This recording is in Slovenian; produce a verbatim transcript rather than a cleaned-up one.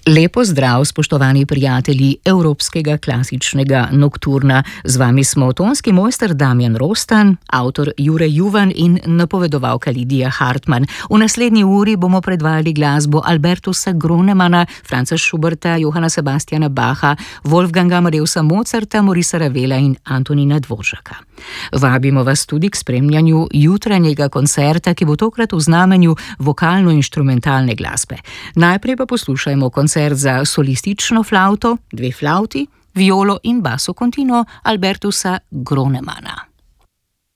Lepo zdrav, spoštovani prijatelji Evropskega klasičnega nokturna. Z vami smo tonski mojster Damjan Rostan, avtor Jure Juvan in napovedovalka Lidija Hartmann. V naslednji uri bomo predvajali glasbo Albertusa Gronemana, Franza Schuberta, Johana Sebastiana Bacha, Wolfganga Amadeusa Mozarta, Maurice Ravela in Antonina Dvořáka. Vabimo vas tudi k spremljanju jutranjega koncerta, ki bo tokrat v znamenju vokalno-inštrumentalne glasbe. Najprej pa poslušajmo koncert za solistično flavto, dve flauti, violo in basso continuo Albertusa Gronemana.